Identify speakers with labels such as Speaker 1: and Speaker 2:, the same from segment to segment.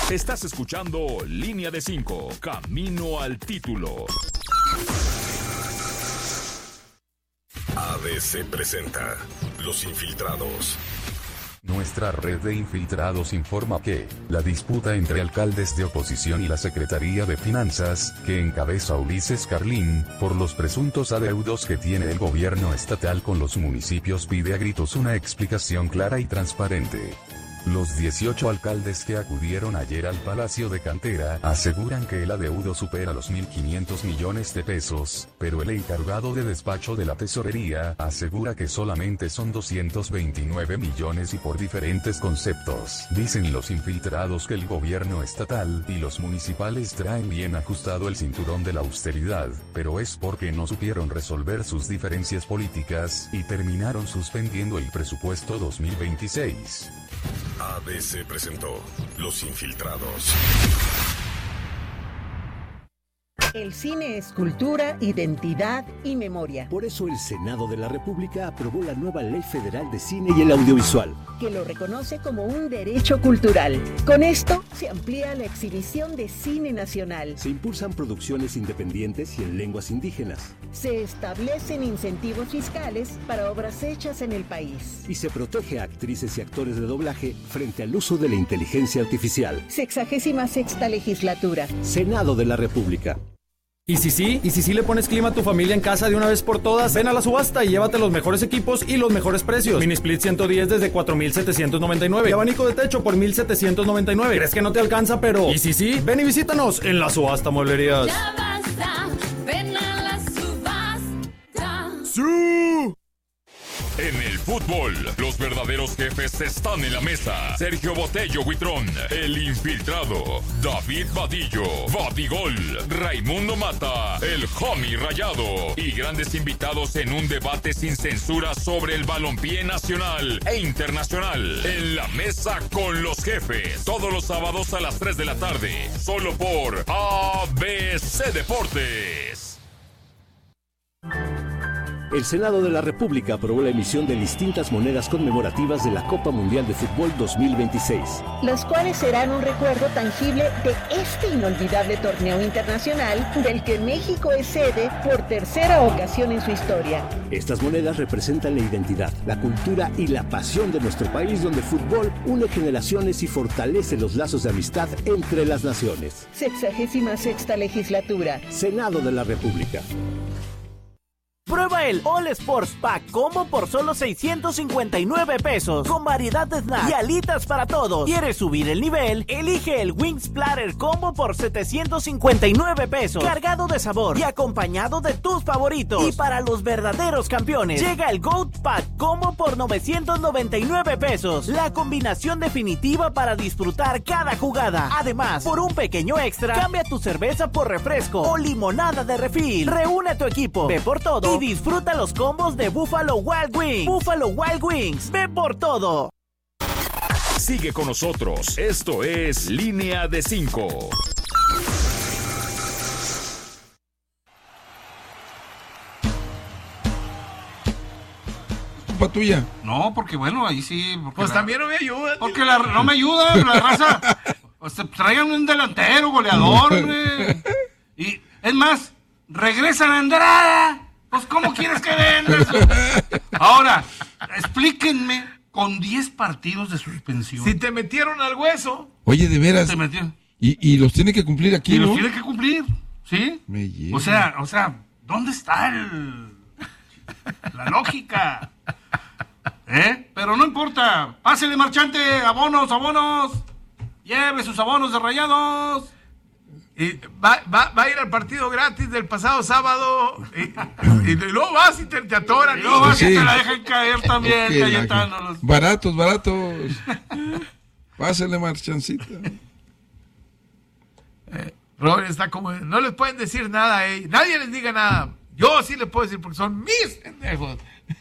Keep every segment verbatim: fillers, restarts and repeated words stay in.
Speaker 1: Estás escuchando Línea de cinco, Camino al Título.
Speaker 2: A B C presenta Los Infiltrados.
Speaker 3: Nuestra red de infiltrados informa que la disputa entre alcaldes de oposición y la Secretaría de Finanzas, que encabeza Ulises Carlín, por los presuntos adeudos que tiene el gobierno estatal con los municipios, pide a gritos una explicación clara y transparente. Los dieciocho alcaldes que acudieron ayer al Palacio de Cantera aseguran que el adeudo supera los mil quinientos millones de pesos, pero el encargado de despacho de la tesorería asegura que solamente son doscientos veintinueve millones y por diferentes conceptos. Dicen los infiltrados que el gobierno estatal y los municipales traen bien ajustado el cinturón de la austeridad, pero es porque no supieron resolver sus diferencias políticas y terminaron suspendiendo el presupuesto dos mil veintiséis.
Speaker 2: A B C presentó Los Infiltrados.
Speaker 4: El cine es cultura, identidad y memoria.
Speaker 5: Por eso el Senado de la República aprobó la nueva Ley Federal de Cine y el Audiovisual,
Speaker 4: que lo reconoce como un derecho cultural. Con esto se amplía la exhibición de cine nacional.
Speaker 5: Se impulsan producciones independientes y en lenguas indígenas.
Speaker 4: Se establecen incentivos fiscales para obras hechas en el país.
Speaker 5: Y se protege a actrices y actores de doblaje frente al uso de la inteligencia artificial.
Speaker 4: Sexagésima sexta legislatura.
Speaker 5: Senado de la República.
Speaker 6: ¿Y si sí? ¿Y si sí le pones clima a tu familia en casa de una vez por todas? Ven a la subasta y llévate los mejores equipos y los mejores precios. Mini Split ciento diez desde cuatro mil setecientos noventa y nueve. Y abanico de techo por mil setecientos noventa y nueve. ¿Crees que no te alcanza? Pero ¿y si sí? Ven y visítanos en la subasta Mueblerías.
Speaker 7: Ya basta, ven a la subasta.
Speaker 1: ¡Sí! En el fútbol, los verdaderos jefes están en la mesa. Sergio Botello Huitrón, el infiltrado. David Vadillo, Vadigol. Raimundo Mata, el homie rayado. Y grandes invitados en un debate sin censura sobre el balompié nacional e internacional. En la mesa con los jefes. Todos los sábados a las tres de la tarde. Solo por A B C Deportes.
Speaker 5: El Senado de la República aprobó la emisión de distintas monedas conmemorativas de la Copa Mundial de Fútbol dos mil veintiséis.
Speaker 4: Las cuales serán un recuerdo tangible de este inolvidable torneo internacional del que México es sede por tercera ocasión en su historia.
Speaker 5: Estas monedas representan la identidad, la cultura y la pasión de nuestro país, donde el fútbol une generaciones y fortalece los lazos de amistad entre las naciones.
Speaker 4: Sexagésima sexta legislatura.
Speaker 5: Senado de la República.
Speaker 8: Prueba el All Sports Pack Combo por solo seiscientos cincuenta y nueve pesos, con variedad de snacks y alitas para todos. ¿Quieres subir el nivel? Elige el Wings Platter Combo por setecientos cincuenta y nueve pesos, cargado de sabor y acompañado de tus favoritos. Y para los verdaderos campeones, llega el Goat Pack Combo por novecientos noventa y nueve pesos, la combinación definitiva para disfrutar cada jugada. Además, por un pequeño extra, cambia tu cerveza por refresco o limonada de refil. Reúne a tu equipo, ve por todo y disfruta los combos de Buffalo Wild Wings. Buffalo Wild Wings, ve por todo.
Speaker 1: Sigue con nosotros. Esto es Línea de cinco.
Speaker 9: Culpa tuya.
Speaker 10: No, porque bueno, ahí sí.
Speaker 11: Pues
Speaker 10: la,
Speaker 11: también no me ayuda.
Speaker 10: Porque la, no me ayuda, la raza. Pues traigan un delantero, goleador, hombre. Y es más, regresan a Andrada. Pues, ¿cómo quieres que vendas? Ahora, explíquenme, con diez partidos de suspensión.
Speaker 11: Si te metieron al hueso.
Speaker 9: Oye, de veras.
Speaker 10: Te metieron.
Speaker 9: Y, y los tiene que cumplir aquí,
Speaker 10: y
Speaker 9: ¿no?
Speaker 10: los tiene que cumplir, ¿sí?
Speaker 9: Me llevo.
Speaker 10: O sea, o sea, ¿dónde está el... la lógica? ¿Eh? Pero no importa. Pásele, marchante, abonos, abonos. Lleve sus abonos de Rayados.
Speaker 11: Y va, va, va a ir al partido gratis del pasado sábado y, y luego vas y te, te atoran.
Speaker 10: Y luego vas
Speaker 9: Sí.
Speaker 10: y te la dejan caer también,
Speaker 9: Ok,
Speaker 10: Cayetano.
Speaker 9: la- Baratos, baratos. Pásale, marchancita.
Speaker 11: Eh, Robert está como... No les pueden decir nada a ellos. Nadie les diga nada. Yo sí les puedo decir porque son mis pendejos.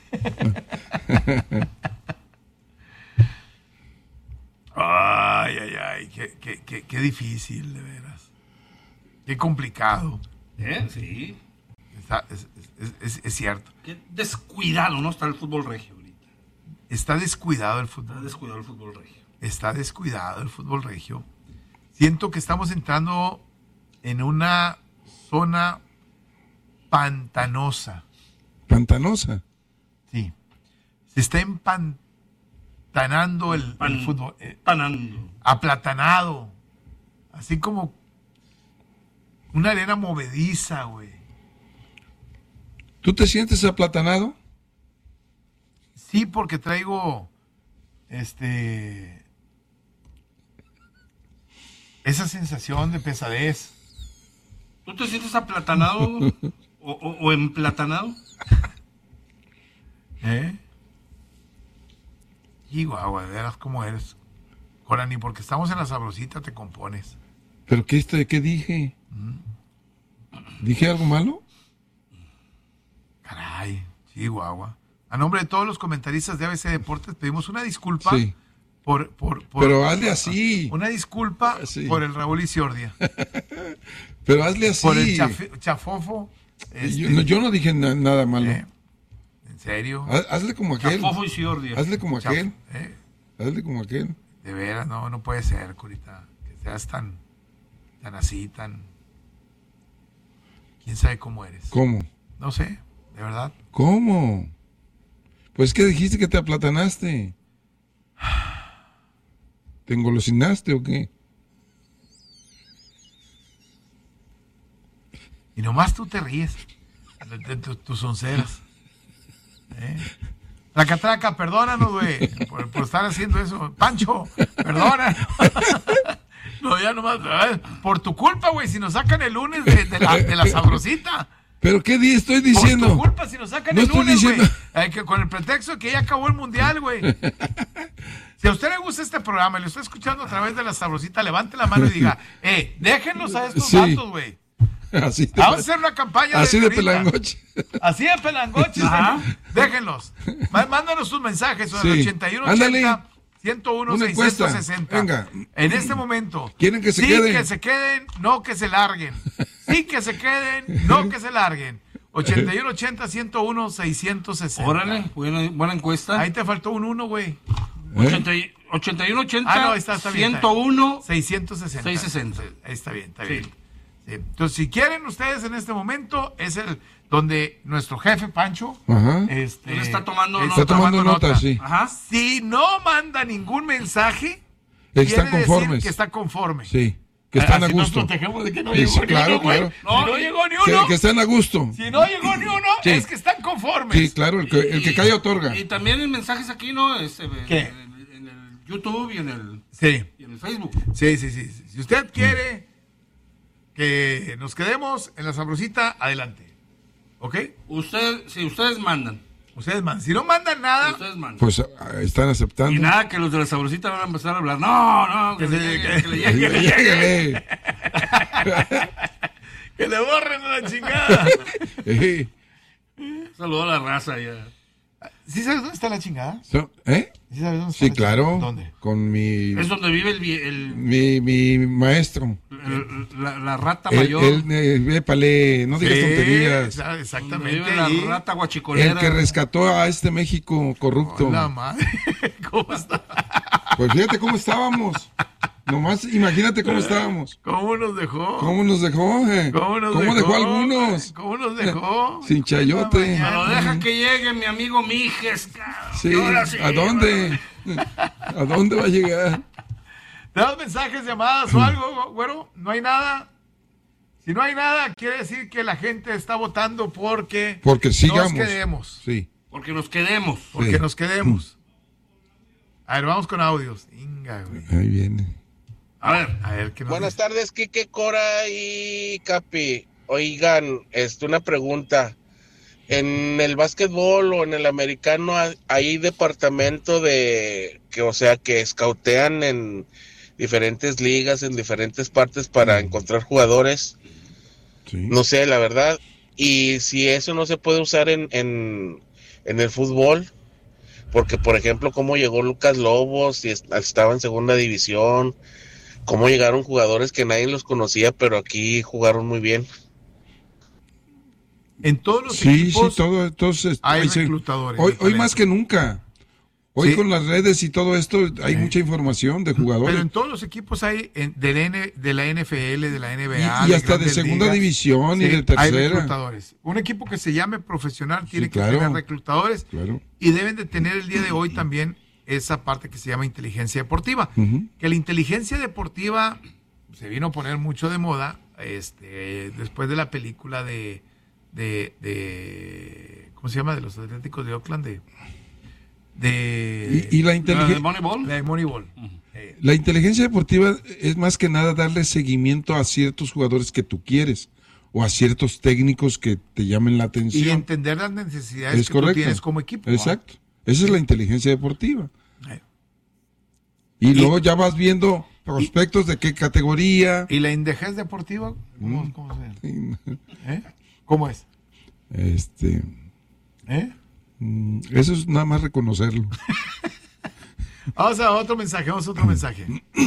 Speaker 11: Ay, ay, ay. Qué, qué, qué, qué difícil, de veras. Qué complicado.
Speaker 10: ¿Eh? Sí.
Speaker 11: Está, es, es, es, es cierto.
Speaker 10: Qué descuidado, ¿no? Está el fútbol regio ahorita.
Speaker 11: Está descuidado el fútbol.
Speaker 10: Está descuidado el fútbol regio.
Speaker 11: Está descuidado el fútbol regio. siento que estamos entrando en una zona pantanosa.
Speaker 9: ¿Pantanosa?
Speaker 11: Sí. Se está empantanando el,
Speaker 10: Pan,
Speaker 11: el fútbol. Eh,
Speaker 10: panando.
Speaker 11: aplatanado. Así como una arena movediza, güey.
Speaker 9: ¿Tú te sientes aplatanado?
Speaker 11: Sí, porque traigo este esa sensación de pesadez.
Speaker 10: ¿Tú te sientes aplatanado o, o, o emplatanado?
Speaker 11: ¿Eh? Y guau, de veras cómo eres. Ahora, ni porque estamos en la sabrosita te compones.
Speaker 9: ¿Pero qué, este, qué dije? ¿Dije algo malo?
Speaker 11: Caray, Chihuahua. A nombre de todos los comentaristas de A B C Deportes pedimos una disculpa.
Speaker 9: Sí.
Speaker 11: Por, por, por,
Speaker 9: Pero hazle así.
Speaker 11: Una disculpa
Speaker 9: Sí.
Speaker 11: por el Raúl Isiordia.
Speaker 9: Pero hazle así.
Speaker 11: Por el chaf- chafofo. Este,
Speaker 9: Yo, no, yo no dije na- nada malo.
Speaker 11: ¿Eh? ¿En serio?
Speaker 9: Haz- Hazle como aquel.
Speaker 10: Chafofo y Ciordia.
Speaker 9: Hazle como
Speaker 11: Chaf-
Speaker 9: aquel.
Speaker 11: ¿eh?
Speaker 9: Hazle como aquel.
Speaker 11: De veras, no, no puede ser, Curita. Que seas tan, tan así, tan... ¿Quién sabe cómo eres?
Speaker 9: ¿Cómo?
Speaker 11: No sé, de verdad.
Speaker 9: ¿Cómo? Pues que dijiste que te aplatanaste. ¿Te engolosinaste o qué?
Speaker 11: Y nomás tú te ríes de, de tu- tus onceras. ¿Eh? Traca, traca, perdónanos, güey, por, por estar haciendo eso. Pancho, perdónanos. No, ya nomás, ¿verdad? Por tu culpa, güey, si nos sacan el lunes de, de la, de la sabrosita.
Speaker 9: ¿Pero qué día estoy
Speaker 11: Por
Speaker 9: diciendo?
Speaker 11: tu culpa, si nos sacan
Speaker 9: No
Speaker 11: el
Speaker 9: estoy
Speaker 11: lunes, güey.
Speaker 9: diciendo-
Speaker 11: Eh, que con el pretexto de que ya acabó el mundial, güey. Si a usted le gusta este programa y lo está escuchando a través de la sabrosita, levante la mano y diga, eh, déjenlos a estos
Speaker 9: Sí.
Speaker 11: datos, güey.
Speaker 9: Así de,
Speaker 11: Vamos a hacer una campaña
Speaker 9: así de
Speaker 11: ahorita.
Speaker 9: pelangoche.
Speaker 11: Así de pelangoches.
Speaker 10: Ajá.
Speaker 11: Déjenlos. Má- Mándanos sus mensajes al
Speaker 9: Sí.
Speaker 11: ochenta y uno
Speaker 9: Ándale.
Speaker 11: ochenta, ciento uno,
Speaker 9: Una
Speaker 11: seiscientos
Speaker 9: encuesta.
Speaker 11: sesenta.
Speaker 9: Venga.
Speaker 11: En este momento.
Speaker 9: ¿Quieren que se
Speaker 11: sí,
Speaker 9: queden?
Speaker 11: que se queden, no que se larguen. Sí, que se queden, no que se larguen. ochenta y uno ochenta, ciento uno, seiscientos sesenta.
Speaker 10: Órale, buena, buena encuesta.
Speaker 11: Ahí te faltó un uno, güey.
Speaker 10: ochenta y- ochenta y uno ochenta,
Speaker 11: Ah, no, ahí está, está bien.
Speaker 10: ciento uno,
Speaker 11: seiscientos sesenta.
Speaker 10: seiscientos sesenta.
Speaker 11: Ahí está bien, está
Speaker 10: Sí.
Speaker 11: bien. Sí. Entonces, si quieren ustedes en este momento, es el donde nuestro jefe Pancho
Speaker 9: Ajá.
Speaker 11: este,
Speaker 10: Él está tomando
Speaker 11: está
Speaker 10: nota.
Speaker 9: Está tomando nota, sí.
Speaker 10: Ajá.
Speaker 11: Si no manda ningún mensaje,
Speaker 9: Están
Speaker 11: quiere
Speaker 9: conformes.
Speaker 11: decir que está conforme.
Speaker 9: Sí. Que están a
Speaker 11: Así
Speaker 9: gusto.
Speaker 11: Nos protegemos de que no
Speaker 9: Sí,
Speaker 11: llegó
Speaker 9: sí,
Speaker 11: ni
Speaker 9: claro,
Speaker 11: uno, güey.
Speaker 9: claro.
Speaker 11: No, si no llegó ni uno.
Speaker 9: Que, que están a gusto.
Speaker 11: Si no llegó ni uno,
Speaker 9: Sí.
Speaker 11: es que están conformes.
Speaker 9: Sí, claro, el que, el que cae otorga.
Speaker 10: Y también en mensajes aquí, ¿no? Este,
Speaker 11: ¿Qué?
Speaker 10: En, el- en el YouTube y en el,
Speaker 11: Sí.
Speaker 10: y en el Facebook.
Speaker 11: Sí, sí, sí, sí. Si usted quiere que nos quedemos en la sabrosita, adelante. ¿Ok?
Speaker 10: Usted, si ustedes mandan.
Speaker 11: Ustedes mandan. Si no mandan nada,
Speaker 10: Ustedes mandan.
Speaker 9: Pues ah, están aceptando.
Speaker 10: Y nada, que los de la sabrosita van a empezar a hablar. No, no, que,
Speaker 11: Que
Speaker 10: le
Speaker 11: se-
Speaker 10: llegue,
Speaker 11: que-
Speaker 10: que le llegue, que le llegue.
Speaker 9: Llégale.
Speaker 11: que le borren la chingada.
Speaker 9: Eh,
Speaker 10: Saludo a la raza ya.
Speaker 11: ¿Sí sabes dónde está la chingada?
Speaker 9: so- ¿Eh?
Speaker 11: ¿Sí sabes dónde está
Speaker 9: Sí,
Speaker 11: la
Speaker 9: claro.
Speaker 11: chingada? ¿Dónde?
Speaker 9: Con mi,
Speaker 10: Es donde vive el, vie- el,
Speaker 9: mi, mi maestro.
Speaker 10: el- la, la rata
Speaker 9: Él,
Speaker 10: mayor.
Speaker 9: él, eh, épale, no digas
Speaker 11: Sí,
Speaker 9: tonterías.
Speaker 11: exa-
Speaker 10: Donde
Speaker 11: exactamente.
Speaker 10: vive la
Speaker 11: ahí.
Speaker 10: rata guachicolera.
Speaker 9: El que rescató a este México corrupto.
Speaker 11: La madre. ¿Cómo está?
Speaker 9: Pues fíjate cómo estábamos. Nomás imagínate cómo estábamos.
Speaker 11: ¿Cómo nos dejó?
Speaker 9: ¿Cómo nos dejó? eh?
Speaker 11: ¿Cómo nos
Speaker 9: dejó?
Speaker 11: dejó?
Speaker 9: a algunos?
Speaker 11: ¿Cómo nos dejó?
Speaker 9: Sin chayote.
Speaker 10: Pero deja que llegue mi amigo Mijes, cabrón.
Speaker 9: Sí,
Speaker 10: Y ahora sí,
Speaker 9: ¿a dónde? ¿A dónde va a llegar?
Speaker 11: ¿Tenemos mensajes, llamadas o algo, güero? ¿No hay nada? Si no hay nada, quiere decir que la gente está votando porque,
Speaker 9: Porque sigamos.
Speaker 11: nos quedemos.
Speaker 9: Sí.
Speaker 10: Porque nos quedemos.
Speaker 11: Porque
Speaker 9: Sí.
Speaker 11: nos quedemos. A ver, vamos con audios. Inga, güey.
Speaker 9: Ahí viene.
Speaker 10: A ver.
Speaker 11: A ver, ¿qué nos
Speaker 12: Buenas
Speaker 11: dice?
Speaker 12: tardes, Quique, Cora y Capi. Oigan, este, una pregunta. En el básquetbol o en el americano ha- hay departamento de que, o sea, que escautean en diferentes ligas, en diferentes partes para encontrar jugadores.
Speaker 9: Sí.
Speaker 12: No sé, la verdad. Y si eso no se puede usar en, en, en el fútbol, porque por ejemplo, cómo llegó Lucas Lobos y est- estaba en segunda división, cómo llegaron jugadores que nadie los conocía, pero aquí jugaron muy bien.
Speaker 11: En todos los
Speaker 9: Sí,
Speaker 11: equipos
Speaker 9: sí, todo, entonces
Speaker 11: hay
Speaker 9: ahí se-
Speaker 11: reclutadores.
Speaker 9: Hoy,
Speaker 11: de
Speaker 9: hoy
Speaker 11: talento.
Speaker 9: más que nunca. Hoy
Speaker 11: Sí.
Speaker 9: con las redes y todo esto hay
Speaker 11: Sí.
Speaker 9: mucha información de jugadores.
Speaker 11: Pero en todos los equipos hay en, de, la N, de la N F L, de la N B A.
Speaker 9: Y- y hasta de
Speaker 11: grandes
Speaker 9: segunda
Speaker 11: ligas.
Speaker 9: división y de
Speaker 11: Hay
Speaker 9: tercera.
Speaker 11: reclutadores. Un equipo que se llame profesional tiene
Speaker 9: Sí,
Speaker 11: que
Speaker 9: claro.
Speaker 11: tener reclutadores.
Speaker 9: Claro.
Speaker 11: Y deben de tener el día de hoy también esa parte que se llama inteligencia deportiva.
Speaker 9: Ujú.
Speaker 11: Que la inteligencia deportiva se vino a poner mucho de moda este, después de la película de, de, de ¿cómo se llama? De los Atléticos de Oakland. De, de
Speaker 9: Y- y la inteligen-
Speaker 10: ¿La de Moneyball?
Speaker 11: La de Moneyball. Eh,
Speaker 9: La inteligencia deportiva es más que nada darle seguimiento a ciertos jugadores que tú quieres o a ciertos técnicos que te llamen la
Speaker 11: y
Speaker 9: atención.
Speaker 11: entender las necesidades
Speaker 9: Es
Speaker 11: que
Speaker 9: correcto.
Speaker 11: tú tienes como equipo. ¿no?
Speaker 9: Exacto. Esa es la inteligencia deportiva.
Speaker 11: Eh.
Speaker 9: Y,
Speaker 11: Y-
Speaker 9: luego ya vas viendo prospectos de qué categoría.
Speaker 11: ¿Y la indejez deportiva? ¿Cómo, cómo se llama? ¿Eh? ¿Cómo es?
Speaker 9: Este,
Speaker 11: ¿Eh?
Speaker 9: mm, eso es nada más reconocerlo.
Speaker 11: Vamos a otro mensaje, vamos a otro mensaje.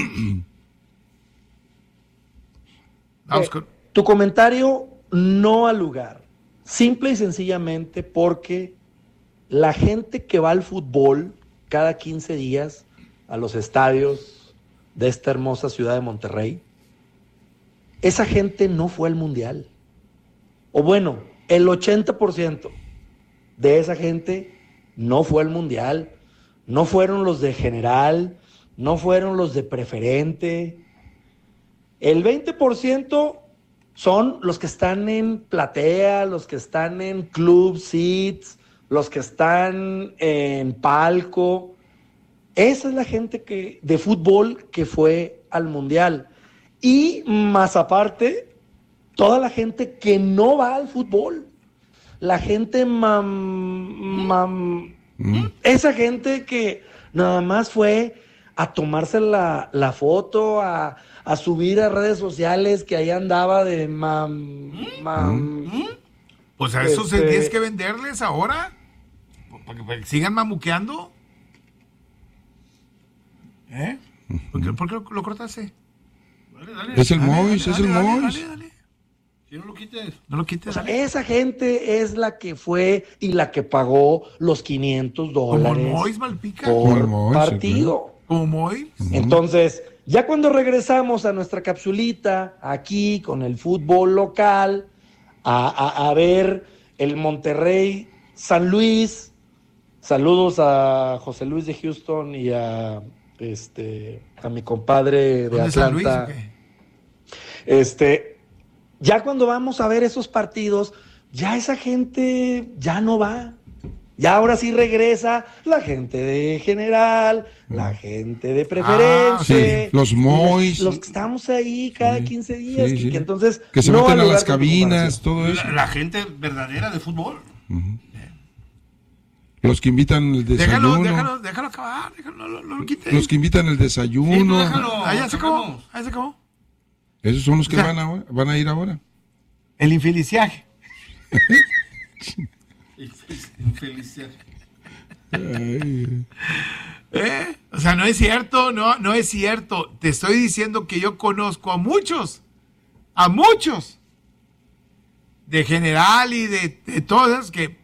Speaker 11: Vamos
Speaker 13: Eh,
Speaker 11: con...
Speaker 13: Tu comentario no al lugar. Simple y sencillamente porque la gente que va al fútbol cada quince días a los estadios de esta hermosa ciudad de Monterrey, esa gente no fue al mundial. O bueno, el ochenta por ciento de esa gente no fue al mundial. No fueron los de general, no fueron los de preferente. El veinte por ciento son los que están en platea, los que están en club seats, los que están en palco. Esa es la gente que, de fútbol que fue al mundial. Y más aparte, toda la gente que no va al fútbol. La gente mam, mam, esa gente que nada más fue a tomarse la, la foto, a, a subir a redes sociales que ahí andaba de mam, mam.
Speaker 11: Pues a eso se
Speaker 13: Este-
Speaker 11: tienes que venderles ahora. Para que, para que sigan mamuqueando. ¿Eh? ¿Por qué, por qué lo, lo cortaste?
Speaker 10: Dale, dale.
Speaker 9: Es el
Speaker 11: Dale,
Speaker 9: Mois,
Speaker 11: dale,
Speaker 9: es el
Speaker 11: dale,
Speaker 9: Mois.
Speaker 11: dale, dale.
Speaker 10: Si no lo quites.
Speaker 11: No lo quites.
Speaker 13: O sea,
Speaker 11: dale.
Speaker 13: esa gente es la que fue y la que pagó los quinientos dólares
Speaker 11: Como el Mois Malpica.
Speaker 9: Como el
Speaker 13: por
Speaker 9: Mois,
Speaker 13: partido.
Speaker 11: Como Mois.
Speaker 13: Entonces, ya cuando regresamos a nuestra capsulita, aquí con el fútbol local, a, a- a ver el Monterrey San Luis, saludos a José Luis de Houston y a este a mi compadre de
Speaker 11: ¿Dónde es San Luis,
Speaker 13: Atlanta.
Speaker 11: o qué?
Speaker 13: Este, ya cuando vamos a ver esos partidos, ya esa gente ya no va. Ya ahora sí regresa la gente de general, la gente de preferencia.
Speaker 9: Ah, sí, los Mois.
Speaker 13: Los que estamos ahí cada
Speaker 9: Sí,
Speaker 13: quince días.
Speaker 9: sí,
Speaker 13: que,
Speaker 9: sí.
Speaker 13: que entonces.
Speaker 9: Que se
Speaker 13: no
Speaker 9: meten
Speaker 13: al
Speaker 9: a
Speaker 13: lugar
Speaker 9: las
Speaker 13: de tu
Speaker 9: cabinas,
Speaker 13: comparación.
Speaker 9: todo eso.
Speaker 10: La, la gente verdadera de fútbol.
Speaker 9: Los que invitan el
Speaker 11: Déjalo,
Speaker 9: desayuno.
Speaker 11: déjalo, déjalo acabar. Déjalo, no, lo- no lo quites.
Speaker 9: Los que invitan el
Speaker 10: Sí, tú
Speaker 9: desayuno.
Speaker 10: déjalo.
Speaker 11: Ah, ya se acabó.
Speaker 10: acabemos.
Speaker 11: Ah, se acabó.
Speaker 9: Esos son los que
Speaker 11: Ya.
Speaker 9: van, ahora, van a ir ahora.
Speaker 11: El infeliciaje.
Speaker 10: Infelicidad.
Speaker 9: Ay,
Speaker 11: ¿Eh? O sea, no es cierto, no, no es cierto. Te estoy diciendo que yo conozco a muchos, a muchos, de general y de, de todos que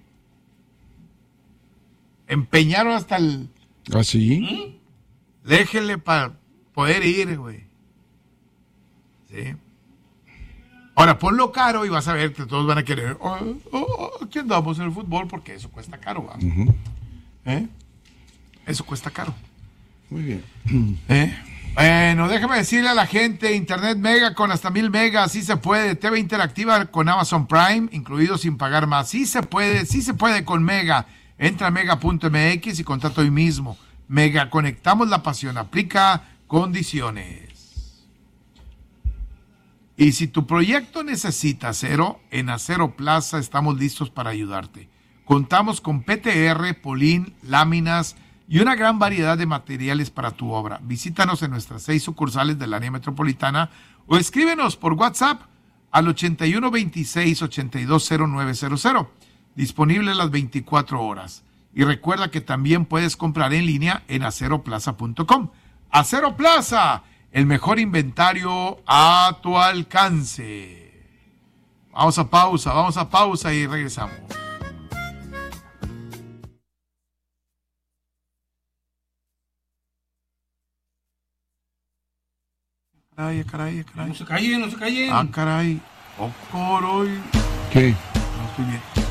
Speaker 11: empeñaron hasta el
Speaker 9: ¿Ah, sí?
Speaker 11: déjenle para poder ir, güey. Sí. Ahora ponlo caro y vas a ver que todos van a querer. Oh, oh, oh, aquí andamos en el fútbol porque eso cuesta caro, ¿va?
Speaker 9: Ujú.
Speaker 11: ¿Eh? Eso cuesta caro.
Speaker 9: Muy bien.
Speaker 11: ¿Eh? Bueno, déjame decirle a la gente, Internet Mega con hasta mil megas, sí se puede, T V Interactiva con Amazon Prime, incluido sin pagar más, sí se puede, sí se puede con Mega, entra a mega punto m x y contrata hoy mismo. Mega, conectamos la pasión, aplica condiciones. Y si tu proyecto necesita acero, en Acero Plaza estamos listos para ayudarte. Contamos con P T R, Polín, láminas y una gran variedad de materiales para tu obra. Visítanos en nuestras seis sucursales del área metropolitana o escríbenos por WhatsApp al ochenta y uno veintiséis, ochenta y dos cero nueve cero cero. Disponible las veinticuatro horas. Y recuerda que también puedes comprar en línea en acero plaza punto com. Acero Plaza, el mejor inventario a tu alcance. Vamos a pausa, vamos a pausa y regresamos. caray, ah, caray, ah, caray.
Speaker 10: No se callen, no se callen.
Speaker 11: Ah, caray. Oh, coroy.
Speaker 9: ¿Qué?
Speaker 11: No estoy bien.